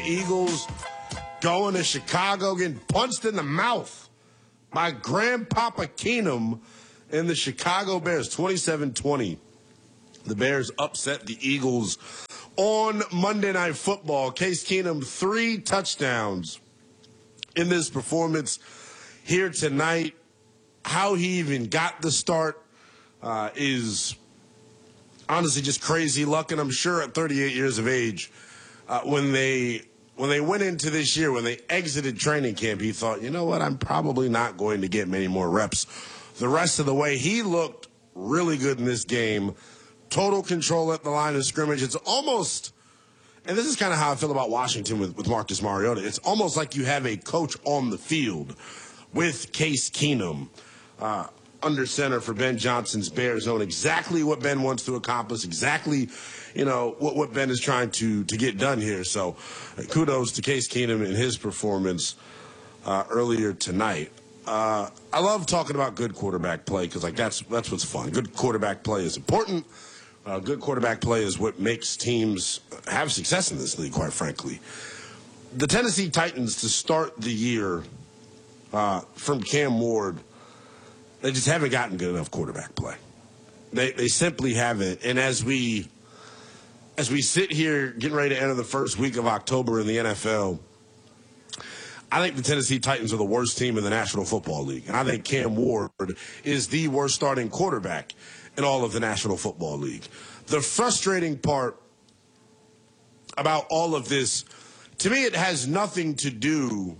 Eagles going to Chicago, getting punched in the mouth by Grandpapa Keenum and the Chicago Bears, 27-20. The Bears upset the Eagles on Monday Night Football. Case Keenum, 3 touchdowns in this performance here tonight. How he even got the start is honestly just crazy luck. And I'm sure at 38 years of age, when they went into this year, when they exited training camp, he thought, you know what, I'm probably not going to get many more reps the rest of the way. He looked really good in this game. Total control at the line of scrimmage. It's almost, and this is kind of how I feel about Washington with Marcus Mariota, it's almost like you have a coach on the field with Case Keenum under center for Ben Johnson's Bears, knowing exactly what Ben wants to accomplish, exactly, what Ben is trying to get done here. So kudos to Case Keenum and his performance earlier tonight. I love talking about good quarterback play because, that's what's fun. Good quarterback play is important. Good quarterback play is what makes teams have success in this league, quite frankly. The Tennessee Titans, to start the year from Cam Ward, they just haven't gotten good enough quarterback play. They simply haven't. And as we sit here getting ready to enter the first week of October in the NFL, I think the Tennessee Titans are the worst team in the National Football League. And I think Cam Ward is the worst starting quarterback in all of the National Football League. The frustrating part about all of this, to me, it has nothing to do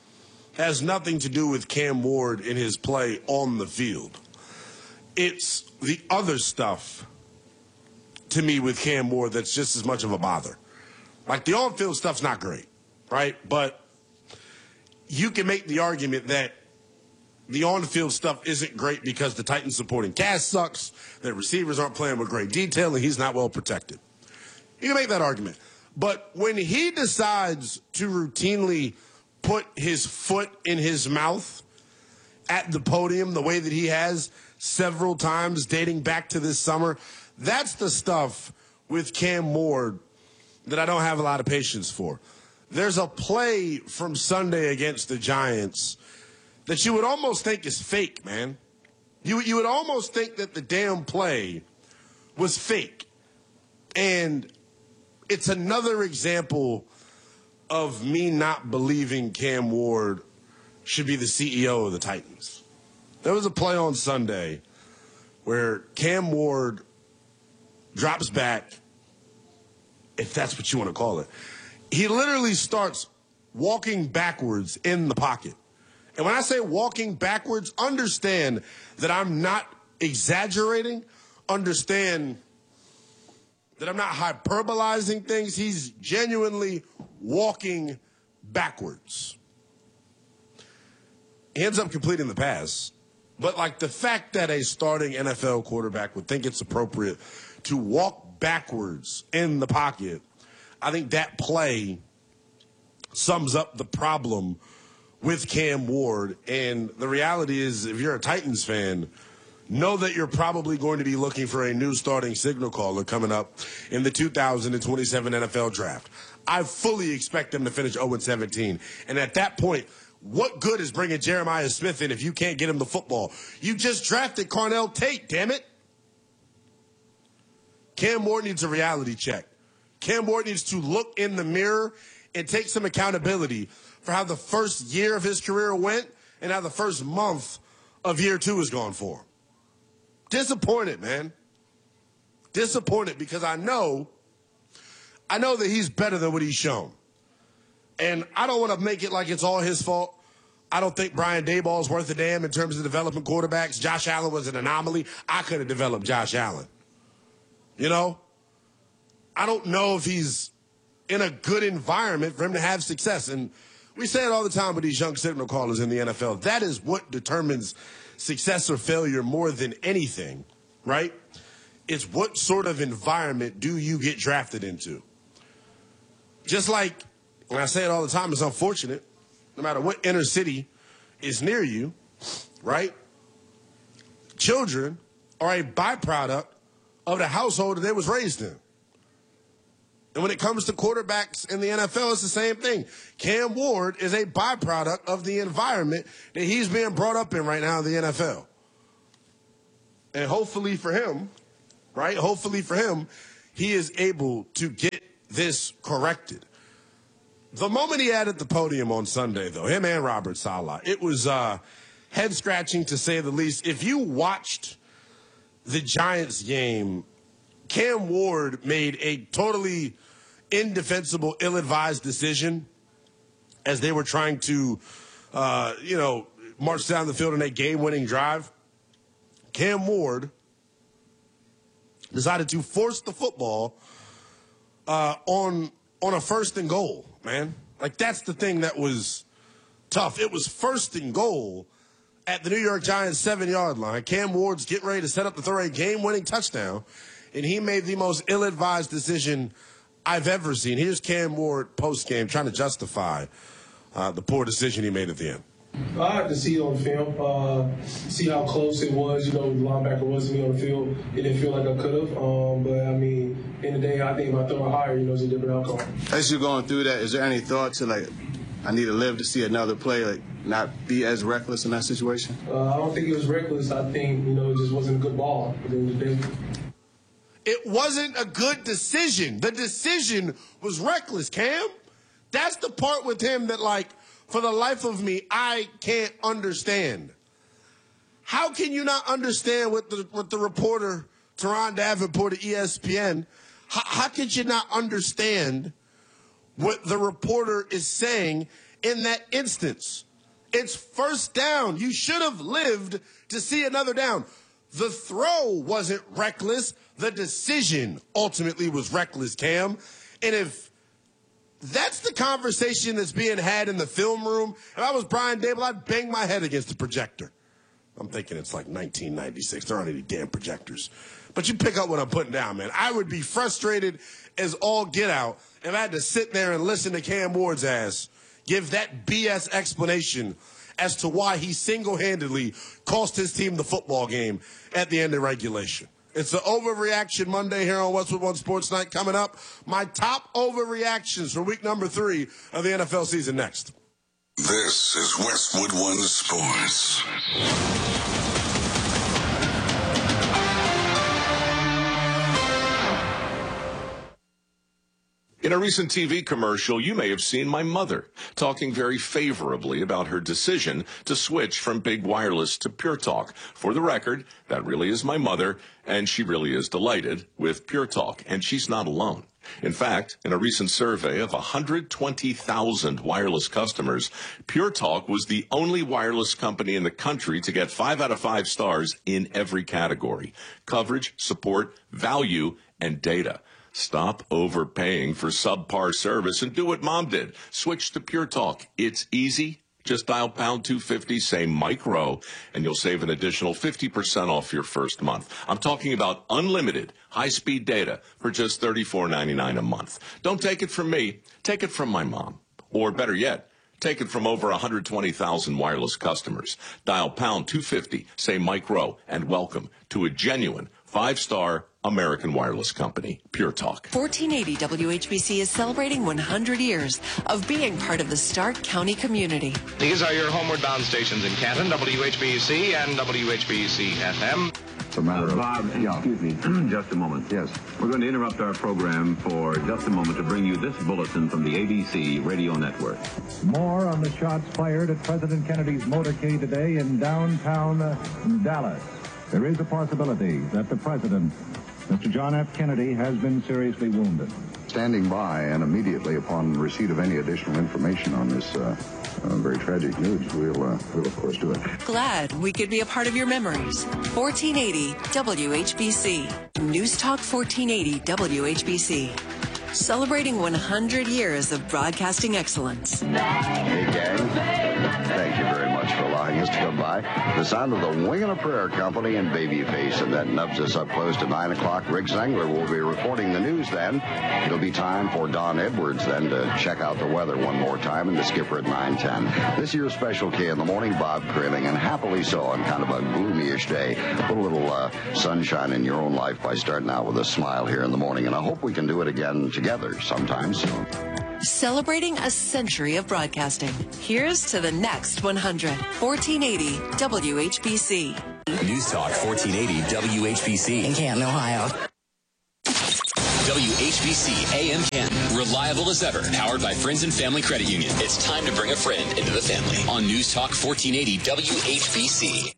with Cam Ward and his play on the field. It's the other stuff, to me, with Cam Ward that's just as much of a bother. Like, the on-field stuff's not great, right? But you can make the argument that the on-field stuff isn't great because the Titans supporting cast sucks, that receivers aren't playing with great detail, and he's not well protected. You can make that argument. But when he decides to routinely put his foot in his mouth at the podium the way that he has several times dating back to this summer, that's the stuff with Cam Ward that I don't have a lot of patience for. There's a play from Sunday against the Giants that you would almost think is fake, man. You would almost think that the damn play was fake. And it's another example of me not believing Cam Ward should be the CEO of the Titans. There was a play on Sunday where Cam Ward drops back, if that's what you want to call it. He literally starts walking backwards in the pocket. And when I say walking backwards, understand that I'm not exaggerating. Understand that I'm not hyperbolizing things. He's genuinely walking backwards. He ends up completing the pass. But, the fact that a starting NFL quarterback would think it's appropriate to walk backwards in the pocket, I think that play sums up the problem with Cam Ward. And the reality is, if you're a Titans fan, know that you're probably going to be looking for a new starting signal caller coming up in the 2027 NFL Draft. I fully expect them to finish 0-17. And at that point, what good is bringing Jeremiah Smith in if you can't get him the football? You just drafted Carnell Tate, damn it. Cam Ward needs a reality check. Cam Ward needs to look in the mirror and take some accountability for how the first year of his career went and how the first month of year 2 is going for him. Disappointed, man. Disappointed because I know that he's better than what he's shown. And I don't want to make it like it's all his fault. I don't think Brian Daboll is worth a damn in terms of developing quarterbacks. Josh Allen was an anomaly. I could have developed Josh Allen. I don't know if he's in a good environment for him to have success. And we say it all the time with these young signal callers in the NFL. That is what determines success or failure more than anything, right? It's what sort of environment do you get drafted into? Just like, and I say it all the time, it's unfortunate, no matter what inner city is near you, right? Children are a byproduct of the household that they was raised in. And when it comes to quarterbacks in the NFL, it's the same thing. Cam Ward is a byproduct of the environment that he's being brought up in right now in the NFL. And hopefully for him, right, he is able to get this corrected. The moment he added the podium on Sunday, though, him and Robert Saleh, it was head-scratching to say the least. If you watched the Giants game, Cam Ward made a totally indefensible, ill-advised decision as they were trying to, march down the field in a game-winning drive. Cam Ward decided to force the football on a first and goal, man. Like, that's the thing that was tough. It was first and goal at the New York Giants 7-yard line. Cam Ward's getting ready to set up to throw a game-winning touchdown, and he made the most ill-advised decision I've ever seen. Here's Cam Ward post-game trying to justify the poor decision he made at the end. I had to see it on film, see how close it was. The linebacker wasn't me on the field. It didn't feel like I could have. But, I mean, in the day, I think if I throw it higher, it's a different outcome. As you're going through that, is there any thought to, I need to live to see another play, not be as reckless in that situation? I don't think it was reckless. I think, it just wasn't a good ball at the end of the day. It wasn't a good decision. The decision was reckless, Cam. That's the part with him that, for the life of me, I can't understand. How can you not understand what the reporter, Teron Davenport at ESPN, how could you not understand what the reporter is saying in that instance? It's first down. You should have lived to see another down. The throw wasn't reckless. The decision ultimately was reckless, Cam. And if that's the conversation that's being had in the film room, if I was Brian Dable, I'd bang my head against the projector. I'm thinking it's like 1996. There aren't any damn projectors. But you pick up what I'm putting down, man. I would be frustrated as all get out if I had to sit there and listen to Cam Ward's ass give that BS explanation as to why he single-handedly cost his team the football game at the end of regulation. It's the Overreaction Monday here on Westwood One Sports Night. Coming up, my top overreactions for week number 3 of the NFL season next. This is Westwood One Sports. In a recent TV commercial, you may have seen my mother talking very favorably about her decision to switch from big wireless to Pure Talk. For the record, that really is my mother, and she really is delighted with Pure Talk, and she's not alone. In fact, in a recent survey of 120,000 wireless customers, Pure Talk was the only wireless company in the country to get 5 out of 5 stars in every category: coverage, support, value, and data. Stop overpaying for subpar service and do what Mom did. Switch to Pure Talk. It's easy. Just dial pound 250, say Mike Rowe, and you'll save an additional 50% off your first month. I'm talking about unlimited high-speed data for just $34.99 a month. Don't take it from me. Take it from my mom. Or better yet, take it from over 120,000 wireless customers. Dial pound 250, say Mike Rowe, and welcome to a genuine 5-star American wireless company, Pure Talk. 1480 WHBC is celebrating 100 years of being part of the Stark County community. These are your homeward bound stations in Canton, WHBC and WHBC FM. It's a matter of... Bob, excuse me, just a moment, yes. We're going to interrupt our program for just a moment to bring you this bulletin from the ABC Radio Network. More on the shots fired at President Kennedy's motorcade today in downtown Dallas. There is a possibility that the president, Mr. John F. Kennedy, has been seriously wounded. Standing by, and immediately upon receipt of any additional information on this very tragic news, we'll of course do it. Glad we could be a part of your memories. 1480 WHBC. News Talk 1480 WHBC. Celebrating 100 years of broadcasting excellence. Hey, gang. Thank you very much for allowing us to come by. The sound of the Wing and a Prayer Company and Babyface, and that nubs us up close to 9 o'clock. Rick Zengler will be reporting the news then. It'll be time for Don Edwards then to check out the weather one more time, and the skipper at 9:10. This year's Special K in the morning, Bob Craling, and happily so on kind of a gloomy-ish day. Put a little sunshine in your own life by starting out with a smile here in the morning, and I hope we can do it again together sometime soon. Celebrating a century of broadcasting. Here's to the next 100. 1480 WHBC. News Talk 1480 WHBC. In Canton, Ohio. WHBC AM Canton. Reliable as ever. Powered by Friends and Family Credit Union. It's time to bring a friend into the family. On News Talk 1480 WHBC.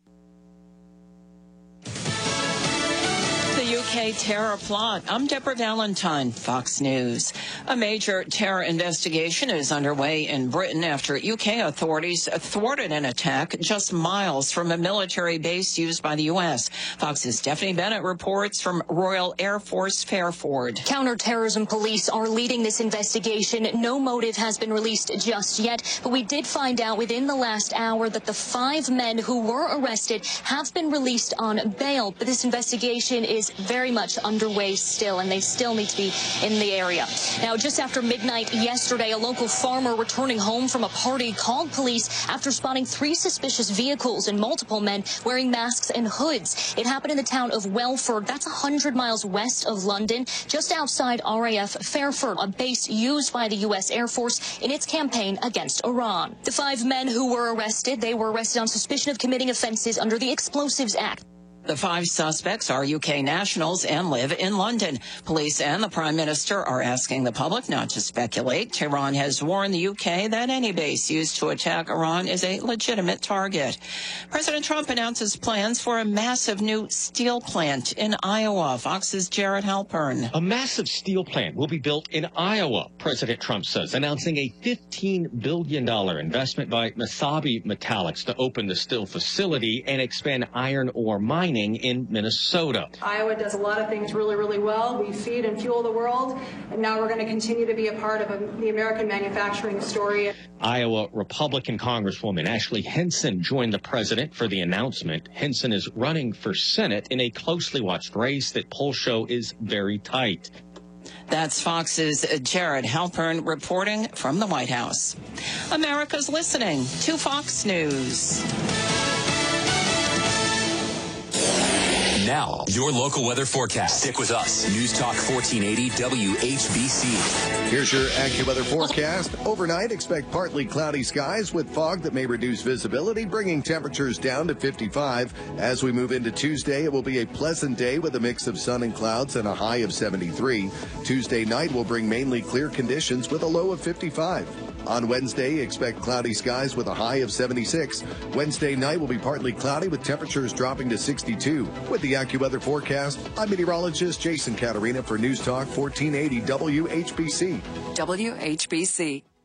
UK terror plot. I'm Deborah Valentine, Fox News. A major terror investigation is underway in Britain after UK authorities thwarted an attack just miles from a military base used by the U.S. Fox's Stephanie Bennett reports from Royal Air Force Fairford. Counterterrorism police are leading this investigation. No motive has been released just yet, but we did find out within the last hour that the 5 men who were arrested have been released on bail. But this investigation is very much underway still, and they still need to be in the area. Now, just after midnight yesterday, a local farmer returning home from a party called police after spotting 3 suspicious vehicles and multiple men wearing masks and hoods. It happened in the town of Welford. That's 100 miles west of London, just outside RAF Fairford, a base used by the U.S. Air Force in its campaign against Iran. The 5 men who were arrested, they were arrested on suspicion of committing offenses under the Explosives Act. The 5 suspects are UK nationals and live in London. Police and the Prime Minister are asking the public not to speculate. Tehran has warned the UK that any base used to attack Iran is a legitimate target. President Trump announces plans for a massive new steel plant in Iowa. Fox's Jared Halpern. A massive steel plant will be built in Iowa, President Trump says, announcing a $15 billion investment by Mesabi Metallics to open the steel facility and expand iron ore mining in Minnesota. Iowa does a lot of things really, really well. We feed and fuel the world, and now we're going to continue to be a part of the American manufacturing story. Iowa Republican Congresswoman Ashley Henson joined the president for the announcement. Henson is running for Senate in a closely watched race that polls show is very tight. That's Fox's Jared Halpern reporting from the White House. America's listening to Fox News. Now, your local weather forecast. Stick with us. News Talk 1480 WHBC. Here's your AccuWeather forecast. Overnight, expect partly cloudy skies with fog that may reduce visibility, bringing temperatures down to 55. As we move into Tuesday, it will be a pleasant day with a mix of sun and clouds and a high of 73. Tuesday night will bring mainly clear conditions with a low of 55. On Wednesday, expect cloudy skies with a high of 76. Wednesday night will be partly cloudy with temperatures dropping to 62. With the AccuWeather forecast, I'm meteorologist Jason Caterina for News Talk 1480 WHBC. WHBC.